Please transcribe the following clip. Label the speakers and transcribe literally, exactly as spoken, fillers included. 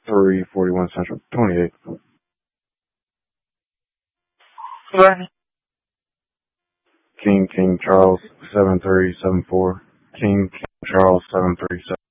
Speaker 1: three forty-one Central, twenty-eight.
Speaker 2: Right.
Speaker 1: King, King Charles, seven three seven four. King, King Charles, seven three seven.